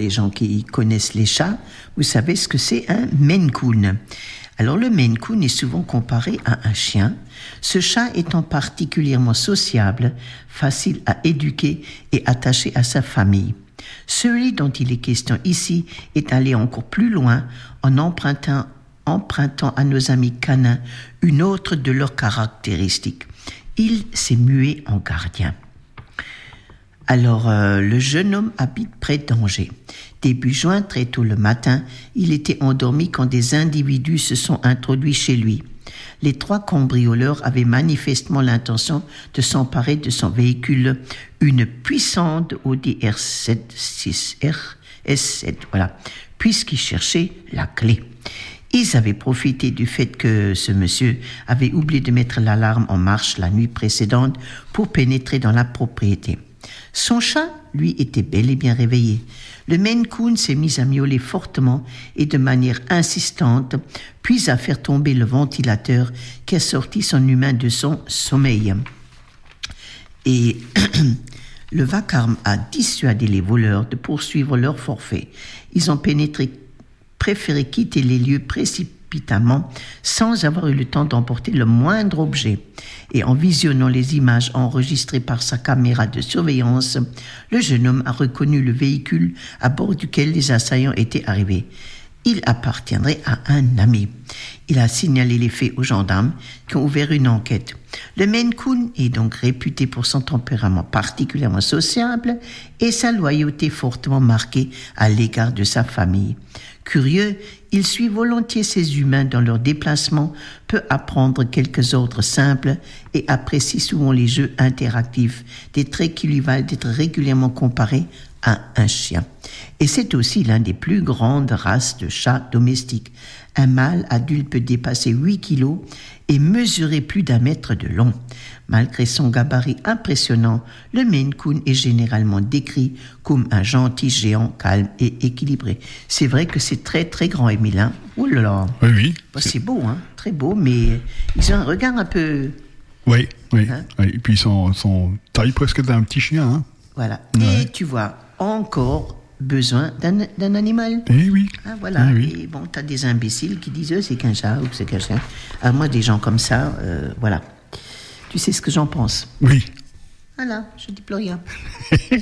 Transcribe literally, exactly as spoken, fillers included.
les gens qui connaissent les chats, vous savez ce que c'est un Maine Coon. Alors le Maine Coon est souvent comparé à un chien, ce chat étant particulièrement sociable, facile à éduquer et attaché à sa famille. Celui dont il est question ici est allé encore plus loin en empruntant, empruntant à nos amis canins une autre de leurs caractéristiques. Il s'est mué en gardien. Alors, euh, le jeune homme habite près d'Angers. Début juin, très tôt le matin, il était endormi quand des individus se sont introduits chez lui. Les trois cambrioleurs avaient manifestement l'intention de s'emparer de son véhicule, une puissante Audi R sept six R S sept, voilà, puisqu'ils cherchaient la clé. Ils avaient profité du fait que ce monsieur avait oublié de mettre l'alarme en marche la nuit précédente pour pénétrer dans la propriété. Son chat, lui, était bel et bien réveillé. Le Maine Coon s'est mis à miauler fortement et de manière insistante, puis à faire tomber le ventilateur qui a sorti son humain de son sommeil. Et le vacarme a dissuadé les voleurs de poursuivre leur forfait. Ils ont pénétré, préféré quitter les lieux précipitamment sans avoir eu le temps d'emporter le moindre objet. Et en visionnant les images enregistrées par sa caméra de surveillance, le jeune homme a reconnu le véhicule à bord duquel les assaillants étaient arrivés. Il appartiendrait à un ami. Il a signalé les faits aux gendarmes qui ont ouvert une enquête. Le Maine Coon est donc réputé pour son tempérament particulièrement sociable et sa loyauté fortement marquée à l'égard de sa famille. Curieux, il suit volontiers ses humains dans leurs déplacements, peut apprendre quelques ordres simples et apprécie souvent les jeux interactifs, des traits qui lui valent d'être régulièrement comparé à un chien. Et c'est aussi l'un des plus grandes races de chats domestiques. Un mâle adulte peut dépasser huit kilos et mesurer plus d'un mètre de long. Malgré son gabarit impressionnant, le Maine Coon est généralement décrit comme un gentil géant calme et équilibré. C'est vrai que c'est très très grand, Émile. Hein? Ouh là là. Oui, oui. Bah, c'est beau, hein? Très beau, mais ils ont un regard un peu... Oui, oui. Hein? oui. Et puis son, son taille presque d'un petit chien. Hein? Voilà. Ouais. Et tu vois, encore besoin d'un, d'un animal. Eh oui. Ah, voilà. Eh oui. Et bon, t'as des imbéciles qui disent euh, c'est qu'un chat ou que c'est qu'un chien. Alors moi, des gens comme ça, euh, voilà. Tu sais ce que j'en pense. Oui. Voilà, je dis plus rien.